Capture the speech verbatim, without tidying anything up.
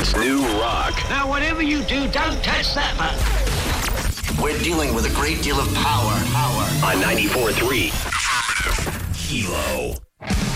Kill's new rock. Now, whatever you do, don't touch that button. We're dealing with a great deal of power. Power. On ninety-four point three. Kilo.